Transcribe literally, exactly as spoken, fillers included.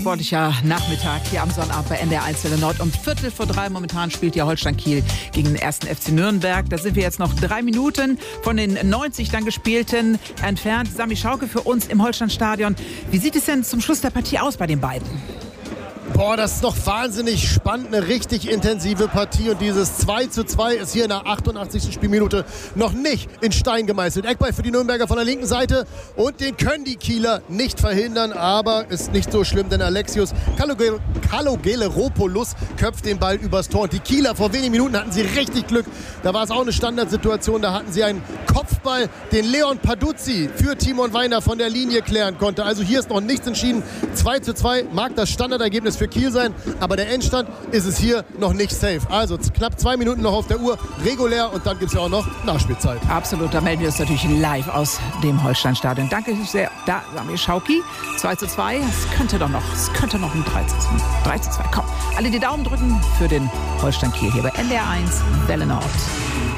sportlicher Nachmittag hier am Sonnabend bei N D R eins Welle Nord. Um Viertel vor drei momentan spielt ja Holstein Kiel gegen den ersten F C Nürnberg. Da sind wir jetzt noch drei Minuten von den neunzig dann gespielten entfernt. Sami Schauke für uns im Holsteinstadion. Wie sieht es denn zum Schluss der Partie aus bei den beiden? Boah, das ist doch wahnsinnig spannend, eine richtig intensive Partie und dieses zwei zu zwei ist hier in der achtundachtzigsten Spielminute noch nicht in Stein gemeißelt. Eckball für die Nürnberger von der linken Seite und den können die Kieler nicht verhindern, aber ist nicht so schlimm, denn Alexios Kalogeleropoulos köpft den Ball übers Tor und die Kieler vor wenigen Minuten hatten sie richtig Glück. Da war es auch eine Standardsituation, da hatten sie einen Kopfball, den Leon Paduzzi für Timon Weiner von der Linie klären konnte. Also hier ist noch nichts entschieden. zwei zu zwei mag das Standardergebnis für Kiel sein, aber der Endstand ist es hier noch nicht safe. Also knapp zwei Minuten noch auf der Uhr, regulär und dann gibt es ja auch noch Nachspielzeit. Absolut, da melden wir uns natürlich live aus dem Holsteinstadion. Danke sehr, da Sami Schauki. zwei zu zwei, es könnte doch noch, es könnte noch ein drei zu zwei kommen. Alle die Daumen drücken für den Holstein Kiel hier bei N D R eins Welle Nord.